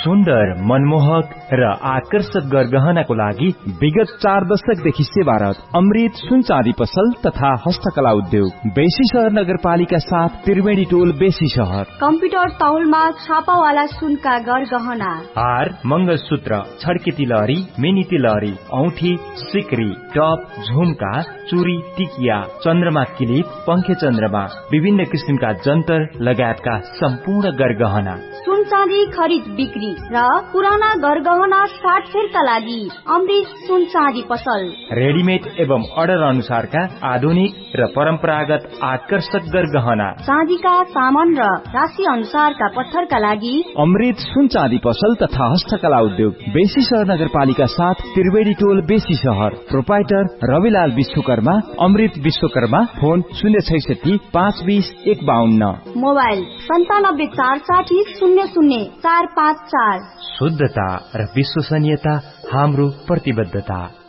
सुन्दर, मनमोहक र आकर्षक गरगहनाको लागि विगत 4 दशकदेखि सेवारत अमृत सुन चाँदी पसल तथा हस्तकला उद्योग, बेसी शहर नगरपालिका 7, त्रिवेणी टोल, बेसी शहर। कम्प्युटर तौलमा छापावाला सुनका गरगहना, हार, मंगलसूत्र, छड्के तिलहरी, मिनी तिलहरी, औठी, सिक्री, टप, झुमका, चुरी, टिकिया, चन्द्रमा किलिप, पंखे चन्द्रमा, विभिन्न किसिमका जन्तर लगायतका सम्पूर्ण गरगहना। सुन चाँदी खरिद बिक्री र पुराना गरगहना साटफेरका लागि अमृत सुन चाँदी पसल। रेडिमेड एवं अर्डर अनुसारका आधुनिक र परम्परागत आकर्षक गरगहना, चाँदीका सामान र राशि अनुसारका पत्थरका लागि अमृत सुन चाँदी पसल तथा हस्तकला उद्योग, बेसी शहर नगरपालिका 7, त्रिवेणी टोल, बेसी शहर। प्रोपाइटर रविलाल विश्वकर्मा, अमृत विश्वकर्मा। फोन 066 520 152। मोबाइल 97 460 00 454। शुद्धता र विश्वसनीयता हाम्रो प्रतिबद्धता।